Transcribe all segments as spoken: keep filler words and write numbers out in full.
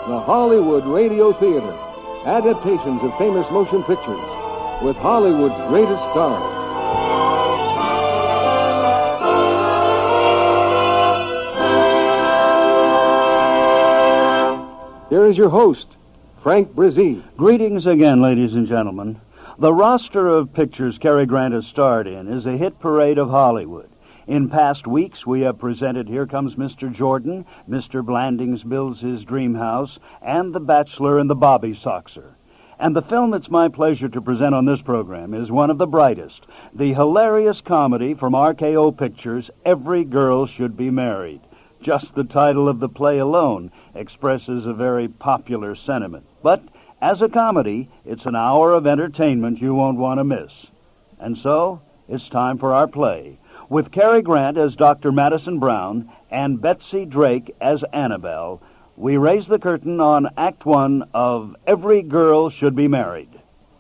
the Hollywood Radio Theater. Adaptations of famous motion pictures with Hollywood's greatest stars. Here is your host, Frank Brzee. Greetings again, ladies and gentlemen. The roster of pictures Cary Grant has starred in is a hit parade of Hollywood. In past weeks, we have presented Here Comes Mister Jordan, Mister Blandings Builds His Dream House, and The Bachelor and the Bobby Soxer. And the film it's my pleasure to present on this program is one of the brightest, the hilarious comedy from R K O Pictures, Every Girl Should Be Married. Just the title of the play alone expresses a very popular sentiment. But as a comedy, it's an hour of entertainment you won't want to miss. And so, it's time for our play, with Cary Grant as Doctor Madison Brown and Betsy Drake as Annabelle. We raise the curtain on Act One of Every Girl Should Be Married.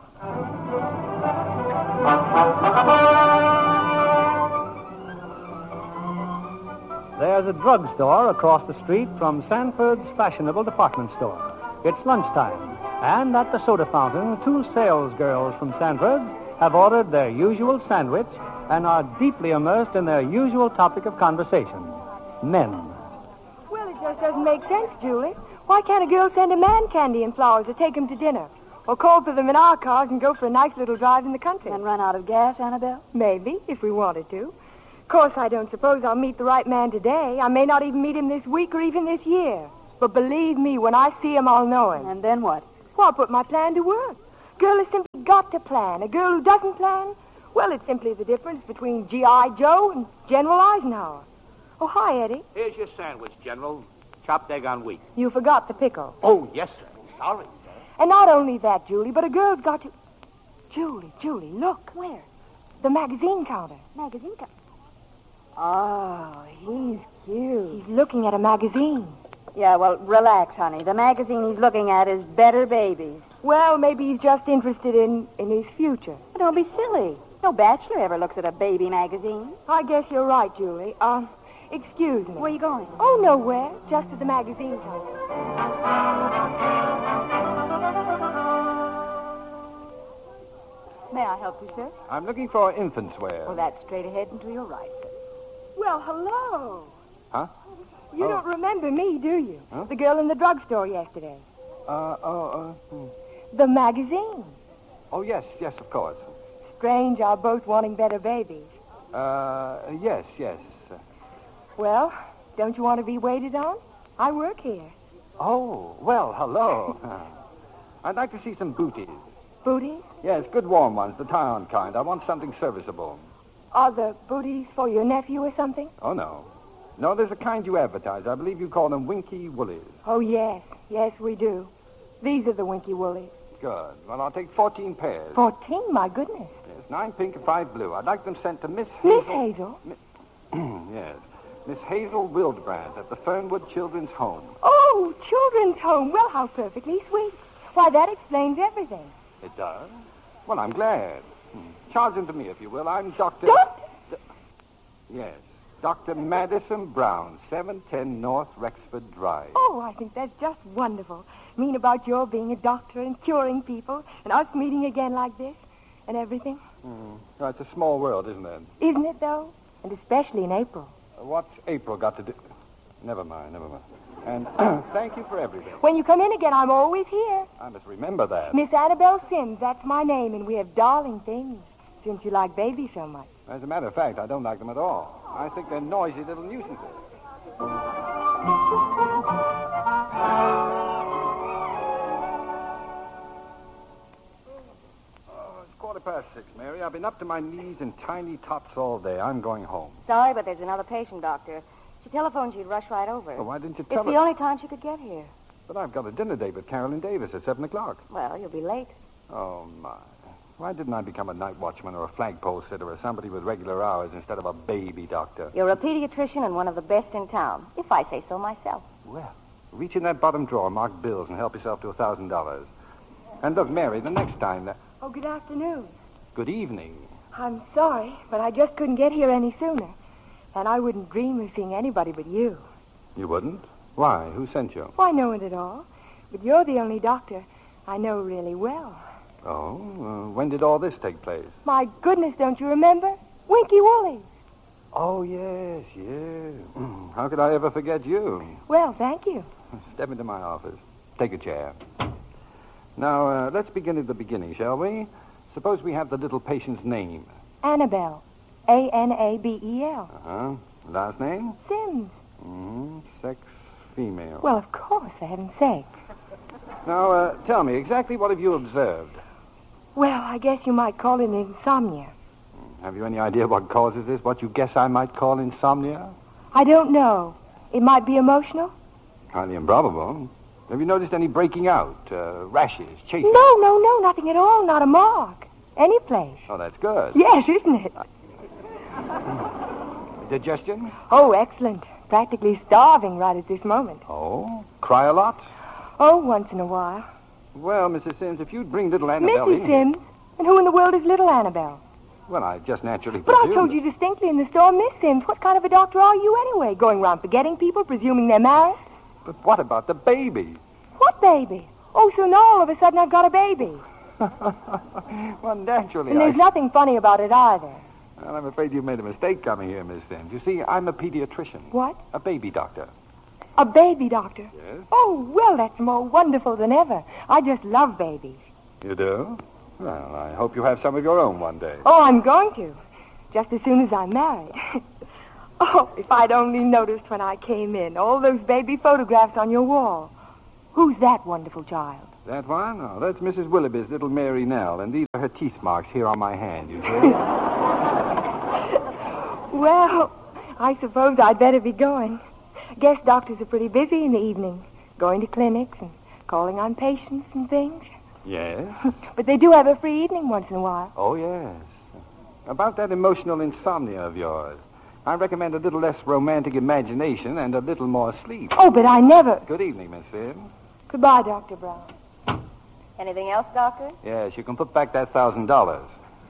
There's a drugstore across the street from Sanford's fashionable department store. It's lunchtime, and at the soda fountain, two sales girls from Sanford's have ordered their usual sandwich and are deeply immersed in their usual topic of conversation, men. Well, it just doesn't make sense, Julie. Why can't a girl send a man candy and flowers to take him to dinner? Or call for them in our cars and go for a nice little drive in the country? And run out of gas, Annabelle? Maybe, if we wanted to. Of course, I don't suppose I'll meet the right man today. I may not even meet him this week or even this year. But believe me, when I see him, I'll know him. And then what? Well, I'll put my plan to work. Girl has simply got to plan. A girl who doesn't plan, well, it's simply the difference between G I. Joe and General Eisenhower. Oh, hi, Eddie. Here's your sandwich, General. Chopped egg on wheat. You forgot the pickle. Oh, yes, sir. Sorry, sir. And not only that, Julie, but a girl's got to... Julie, Julie, look. Where? The magazine counter. Magazine counter? Oh, he's cute. He's looking at a magazine. Yeah, well, relax, honey. The magazine he's looking at is Better Babies. Well, maybe he's just interested in, in his future. Don't be silly. No bachelor ever looks at a baby magazine. I guess you're right, Julie. Uh, excuse me. Where are you going? Oh, nowhere. Just to the magazine counter. May I help you, sir? I'm looking for infant's wear. Well, that's straight ahead and to your right, sir. Well, hello. Huh? You Oh. don't remember me, do you? Huh? The girl in the drugstore yesterday. Uh, oh, uh, hmm. The magazine. Oh, yes, yes, of course. Strange, our both wanting better babies. Uh, yes, yes. Well, don't you want to be waited on? I work here. Oh, well, hello. I'd like to see some booties. Booties? Yes, good warm ones, the tie-on kind. I want something serviceable. Are the booties for your nephew or something? Oh, no. No, there's a kind you advertise. I believe you call them Winky Woolies. Oh, yes. Yes, we do. These are the Winky Woolies. Good. Well, I'll take fourteen pairs. Fourteen? My goodness. Yes, nine pink and five blue. I'd like them sent to Miss Miss Hazel. Hazel? Yes. Miss Hazel Wildbrand at the Fernwood Children's Home. Oh, children's home. Well, how perfectly sweet. Why, that explains everything. It does? Well, I'm glad. Hmm. Charge them to me, if you will. I'm Doctor... Doctor? D- yes. Doctor Madison Brown, seven ten North Rexford Drive. Oh, I think that's just wonderful. Mean about your being a doctor and curing people and us meeting again like this and everything. Mm. Well, it's a small world, isn't it? Isn't it, though? And especially in April. Uh, what's April got to do... Never mind, never mind. And thank you for everything. When you come in again, I'm always here. I must remember that. Miss Annabelle Sims, that's my name, and we have darling things, since you like babies so much. As a matter of fact, I don't like them at all. I think they're noisy little nuisances. Oh, it's quarter past six, Mary. I've been up to my knees in tiny tops all day. I'm going home. Sorry, but there's another patient, Doctor. She telephoned she'd rush right over. Well, why didn't you It's tell the her? only time she could get here. But I've got a dinner date with Carolyn Davis at seven o'clock. Well, you'll be late. Oh, my. Why didn't I become a night watchman or a flagpole sitter or somebody with regular hours instead of a baby doctor? You're a pediatrician and one of the best in town, if I say so myself. Well, reach in that bottom drawer, mark bills, and help yourself to a thousand dollars. And look, Mary, the next time that... Oh, good afternoon. Good evening. I'm sorry, but I just couldn't get here any sooner. And I wouldn't dream of seeing anybody but you. You wouldn't? Why? Who sent you? Why, no one at all. But you're the only doctor I know really well. Oh, uh, when did all this take place? My goodness, don't you remember? Winky Woolley. Oh, yes, yes. How could I ever forget you? Well, thank you. Step into my office. Take a chair. Now, uh, let's begin at the beginning, shall we? Suppose we have the little patient's name. Annabelle. A N A B E L. Uh-huh. Last name? Sims. Mm-hmm. Sex, female. Well, of course, for heaven's sake. Now, uh, tell me, exactly what have you observed? Well, I guess you might call it insomnia. Have you any idea what causes this? What you guess I might call insomnia? I don't know. It might be emotional? Highly improbable. Have you noticed any breaking out? Uh, rashes, chafing? No, no, no, nothing at all. Not a mark. Any place. Oh, that's good. Yes, isn't it? Digestion? Oh, excellent. Practically starving right at this moment. Oh? Cry a lot? Oh, once in a while. Well, Missus Sims, if you'd bring little Annabelle Missus in... Sims? And who in the world is little Annabelle? Well, I just naturally But I presumed told you distinctly in the store, Miss Sims, what kind of a doctor are you anyway? Going around forgetting people, presuming they're married? But what about the baby? What baby? Oh, so now all of a sudden I've got a baby. Well, naturally, And there's I... nothing funny about it either. Well, I'm afraid you made a mistake coming here, Miss Sims. You see, I'm a pediatrician. What? A baby doctor. A baby doctor? Yes. Oh, well, that's more wonderful than ever. I just love babies. You do? Well, I hope you have some of your own one day. Oh, I'm going to. Just as soon as I'm married. Oh, if I'd only noticed when I came in, all those baby photographs on your wall. Who's that wonderful child? That one? Oh, that's Missus Willoughby's little Mary Nell, and these are her teeth marks here on my hand, you see? Well, I suppose I'd better be going. Guess doctors are pretty busy in the evening, going to clinics and calling on patients and things. Yes? But they do have a free evening once in a while. Oh, yes. About that emotional insomnia of yours, I recommend a little less romantic imagination and a little more sleep. Oh, but I never... Good evening, Miss Sims. Goodbye, Doctor Brown. Anything else, Doctor? Yes, you can put back that thousand dollars.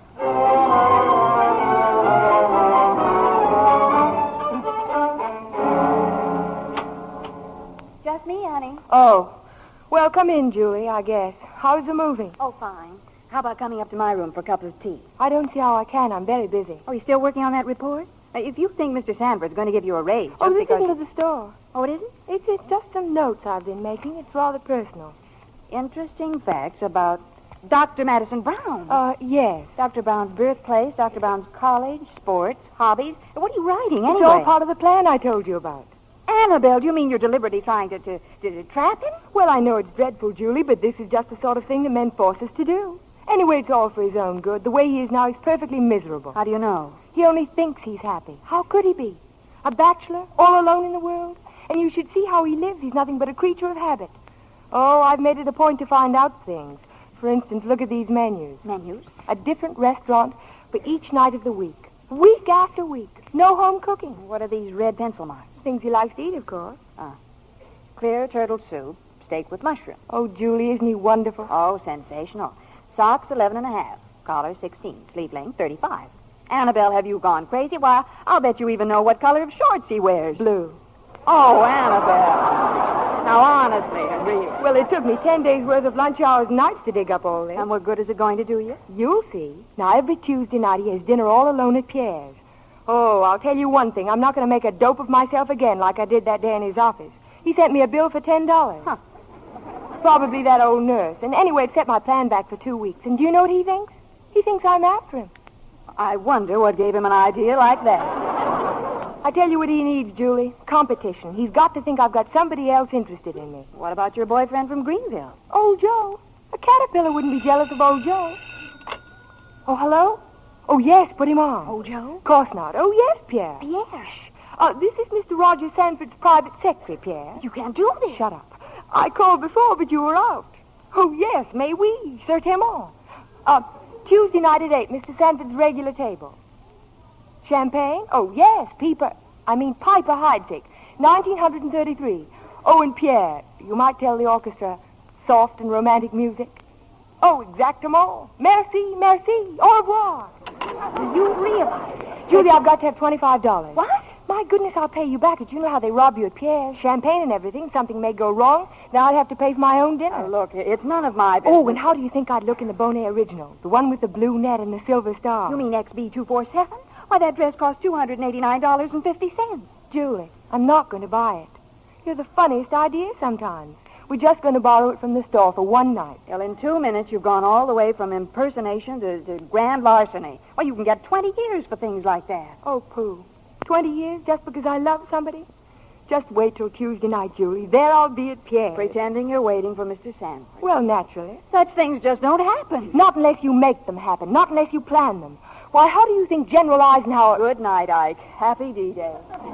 Just me, honey. Oh. Well, come in, Julie, I guess. How's the moving? Oh, fine. How about coming up to my room for a cup of tea? I don't see how I can. I'm very busy. Oh, you still working on that report? Uh, if you think Mister Sanford's going to give you a raise just Oh, this because... isn't at the store. Oh, it isn't? It's, it's just some notes I've been making. It's rather personal. Interesting facts about Doctor Madison Brown. Uh, yes. Doctor Brown's birthplace, Doctor Brown's college, sports, hobbies. What are you writing, anyway? It's all part of the plan I told you about. Annabelle, do you mean you're deliberately trying to, to, to, to trap him? Well, I know it's dreadful, Julie, but this is just the sort of thing that men force us to do. Anyway, it's all for his own good. The way he is now, he's perfectly miserable. How do you know? He only thinks he's happy. How could he be? A bachelor, all alone in the world? And you should see how he lives. He's nothing but a creature of habit. Oh, I've made it a point to find out things. For instance, look at these menus. Menus? A different restaurant for each night of the week. Week after week. No home cooking. What are these red pencil marks? Things he likes to eat, of course. Ah. Clear turtle soup, steak with mushroom. Oh, Julie, isn't he wonderful? Oh, sensational. Socks, eleven and a half. Collar, sixteen. Sleeve length, thirty-five. Annabelle, have you gone crazy? Why, I'll bet you even know what color of shorts he wears. Blue. Oh, Annabelle. Now, honestly and really. Well, it took me ten days' worth of lunch hours and nights to dig up all this. And what good is it going to do you? You'll see. Now, every Tuesday night he has dinner all alone at Pierre's. Oh, I'll tell you one thing. I'm not going to make a dope of myself again like I did that day in his office. He sent me a bill for ten dollars. Huh. Probably that old nurse. And anyway, it set my plan back for two weeks. And do you know what he thinks? He thinks I'm after him. I wonder what gave him an idea like that. I tell you what he needs, Julie. Competition. He's got to think I've got somebody else interested in me. What about your boyfriend from Greenville? Old Joe. A caterpillar wouldn't be jealous of old Joe. Oh, hello? Oh, yes, put him on. Old Joe? Of course not. Oh, yes, Pierre. Pierre. Shh. Uh, this is Mister Roger Sanford's private secretary, Pierre. You can't do this. Shut up. I called before, but you were out. Oh, yes, may we? Certainement. Uh, Tuesday night at eight, Mister Sanford's regular table. Champagne? Oh, yes, Piper. I mean, Piper Heidsieck, nineteen thirty-three. Oh, and Pierre, you might tell the orchestra soft and romantic music. Oh, exactement. Merci, merci. Au revoir. You realize? Julie, I've got to have twenty-five dollars. What? My goodness, I'll pay you back. Did you know how they rob you at Pierre's? Champagne and everything. Something may go wrong. Then I'd have to pay for my own dinner. Now, look, it's none of my business. Oh, and how do you think I'd look in the Bonet original? The one with the blue net and the silver star. You mean X B two forty-seven? Why, that dress cost two hundred eighty-nine dollars and fifty cents. Julie, I'm not going to buy it. You're the funniest idea sometimes. We're just going to borrow it from the store for one night. Well, in two minutes, you've gone all the way from impersonation to, to grand larceny. Well, you can get twenty years for things like that. Oh, Pooh. Twenty years just because I love somebody? Just wait till Tuesday night, Julie. There I'll be at Pierre. Pretending you're waiting for Mister Sanford. Well, naturally. Such things just don't happen. Not unless you make them happen. Not unless you plan them. Why, how do you think General Eisenhower... Good night, Ike. Happy D-Day.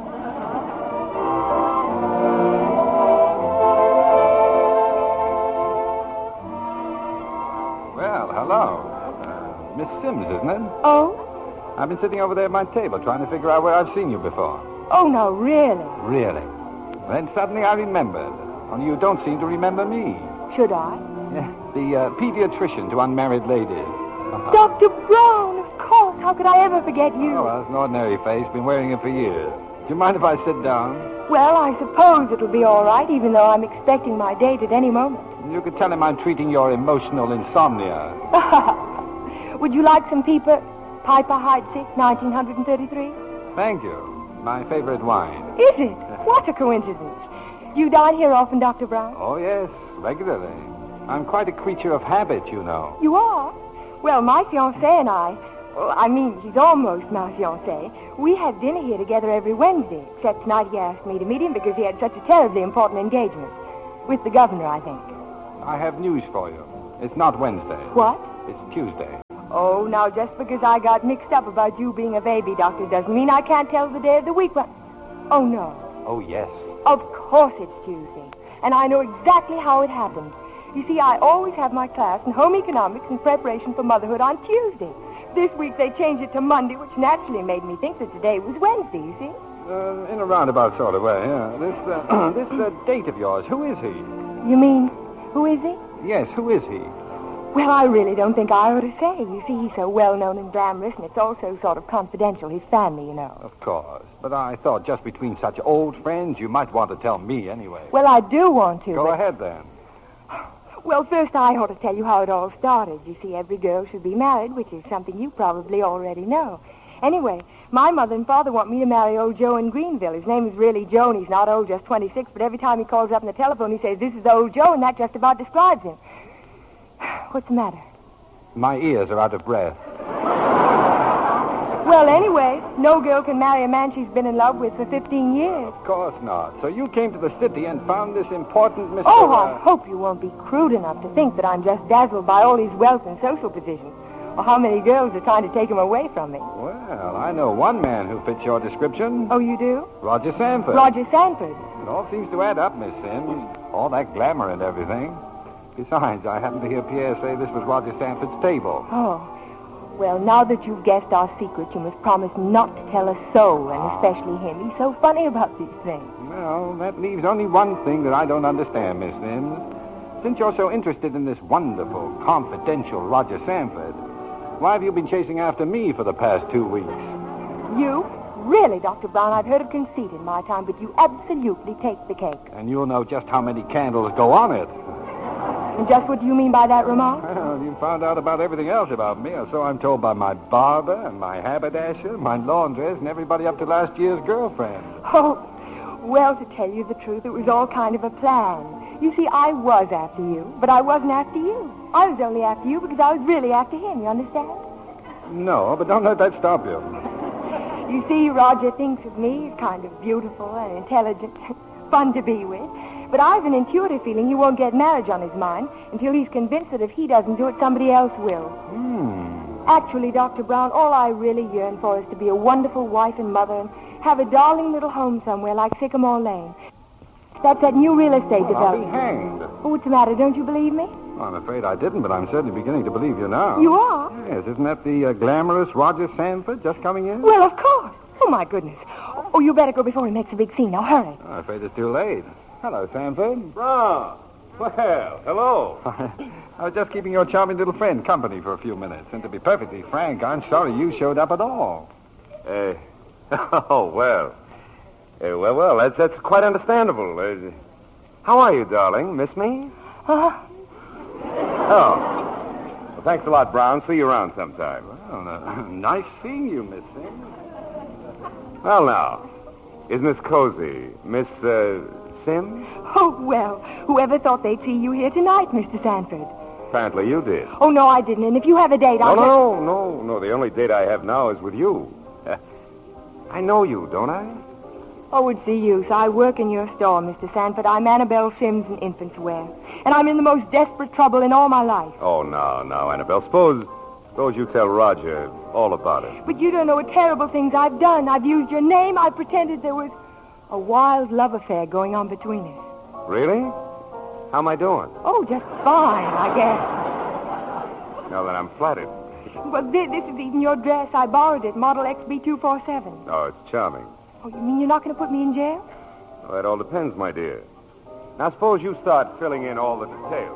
Well, hello. Uh, Miss Sims, isn't it? Oh? I've been sitting over there at my table trying to figure out where I've seen you before. Oh, no, really? Really? Then suddenly I remembered. Only you don't seem to remember me. Should I? Yeah, the uh, pediatrician to unmarried ladies. Doctor Brown, of course. How could I ever forget you? Oh, well, it's an ordinary face. Been wearing it for years. Do you mind if I sit down? Well, I suppose it'll be all right, even though I'm expecting my date at any moment. You could tell him I'm treating your emotional insomnia. Would you like some Pieper? Piper Heidsieck, nineteen thirty-three? Thank you. My favorite wine. Is it? What a coincidence. You dine here often, Doctor Brown? Oh, yes, regularly. I'm quite a creature of habit, you know. You are? Well, my fiancé and I, well, I mean, he's almost my fiancé, we have dinner here together every Wednesday, except tonight he asked me to meet him because he had such a terribly important engagement. With the governor, I think. I have news for you. It's not Wednesday. What? It's Tuesday. Oh, now, just because I got mixed up about you being a baby doctor doesn't mean I can't tell the day of the week, but... Oh, no. Oh, yes. Of course it's Tuesday. And I know exactly how it happened. You see, I always have my class in home economics and preparation for motherhood on Tuesday. This week they changed it to Monday, which naturally made me think that today was Wednesday, you see? Uh, in a roundabout sort of way, yeah. This, uh, this uh, date of yours, who is he? You mean, who is he? Yes, who is he? Well, I really don't think I ought to say. You see, he's so well-known and glamorous, and it's also sort of confidential, his family, you know. Of course. But I thought just between such old friends, you might want to tell me anyway. Well, I do want to, Go but... ahead, then. Well, first I ought to tell you how it all started. You see, every girl should be married, which is something you probably already know. Anyway, my mother and father want me to marry old Joe in Greenville. His name is really Joe, and he's not old, just twenty-six, but every time he calls up on the telephone, he says, "This is old Joe," and that just about describes him. What's the matter? My ears are out of breath. Well, anyway, no girl can marry a man she's been in love with for fifteen years. Of course not. So you came to the city and found this important Mister Oh, I uh, hope you won't be crude enough to think that I'm just dazzled by all his wealth and social position, or how many girls are trying to take him away from me. Well, I know one man who fits your description. Oh, you do? Roger Sanford. Roger Sanford. It all seems to add up, Miss Sims. All that glamour and everything. Besides, I happened to hear Pierre say this was Roger Sanford's table. Oh. Well, now that you've guessed our secret, you must promise not to tell a soul, and especially him. He's so funny about these things. Well, that leaves only one thing that I don't understand, Miss Sims. Since you're so interested in this wonderful, confidential Roger Sanford, why have you been chasing after me for the past two weeks? You? Really, Doctor Brown, I've heard of conceit in my time, but you absolutely take the cake. And you'll know just how many candles go on it. And just what do you mean by that remark? Well, you found out about everything else about me, or so I'm told by my barber and my haberdasher, my laundress, and everybody up to last year's girlfriend. Oh, well, to tell you the truth, it was all kind of a plan. You see, I was after you, but I wasn't after you. I was only after you because I was really after him, you understand? No, but don't let that stop you. You see, Roger thinks of me as kind of beautiful and intelligent, fun to be with. But I've an intuitive feeling he won't get marriage on his mind until he's convinced that if he doesn't do it, somebody else will. Hmm. Actually, Doctor Brown, all I really yearn for is to be a wonderful wife and mother and have a darling little home somewhere like Sycamore Lane. That's that new real estate I'll be development. hanged. Oh, what's the matter? Don't you believe me? Well, I'm afraid I didn't, but I'm certainly beginning to believe you now. You are? Yes, isn't that the uh, glamorous Roger Sanford just coming in? Well, of course. Oh, my goodness. Oh, you better go before he makes a big scene. Now, hurry. I'm afraid it's too late. Hello, Sanford. Brown. Well, hello. I was just keeping your charming little friend company for a few minutes. And to be perfectly frank, I'm sorry you showed up at all. Uh, oh, well. Uh, well, well, that's, that's quite understandable. Uh, How are you, darling? Miss me? Uh, Oh. Well, thanks a lot, Brown. See you around sometime. Well, uh, nice seeing you, Miss Sims. Well, now, isn't this cozy? Miss, uh, Sims? oh, well, whoever thought they'd see you here tonight, Mister Sanford? Apparently you did. Oh, no, I didn't. And if you have a date, No, I'll... no, no, no, no. The only date I have now is with you. I know you, don't I? Oh, it's the use. I work in your store, Mister Sanford. I'm Annabelle Sims in infants' wear. And I'm in the most desperate trouble in all my life. Oh, no, no, Annabelle. Suppose, suppose you tell Roger all about it. But you don't know what terrible things I've done. I've used your name. I pretended there was a wild love affair going on between us. Really? How am I doing? Oh, just fine, I guess. Now then, I'm flattered. Well, this, this is even your dress. I borrowed it, model X B two forty-seven. Oh, it's charming. Oh, you mean you're not going to put me in jail? Well, that all depends, my dear. Now, suppose you start filling in all the details.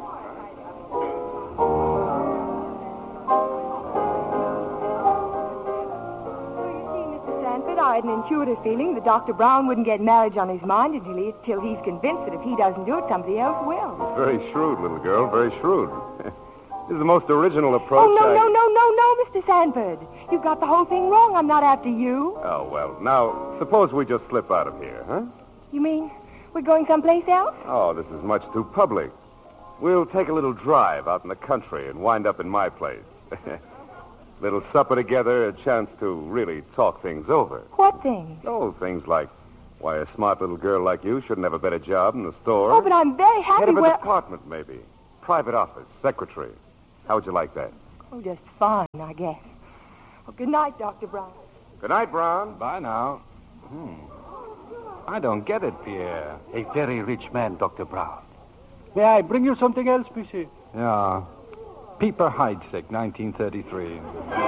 So you see, Mister Sanford, I had an intuitive feeling that Doctor Brown wouldn't get marriage on his mind until, he, until he's convinced that if he doesn't do it, somebody else will. Very shrewd, little girl, very shrewd. This is the most original approach Oh, no, I... no, no, no, no, Mister Sanford. You've got the whole thing wrong. I'm not after you. Oh, well, now, suppose we just slip out of here, huh? You mean we're going someplace else? Oh, this is much too public. We'll take a little drive out in the country and wind up in my place. Little supper together, a chance to really talk things over. What things? Oh, things like why a smart little girl like you shouldn't have a better job in the store. Oh, but I'm very happy Head of a where... department, maybe. Private office, secretary. How would you like that? Oh, just fine, I guess. Well, good night, Doctor Brown. Good night, Brown. Bye now. Hmm. I don't get it, Pierre. A very rich man, Doctor Brown. May I bring you something else, monsieur? Yeah. Pieper Heidsick, nineteen thirty-three.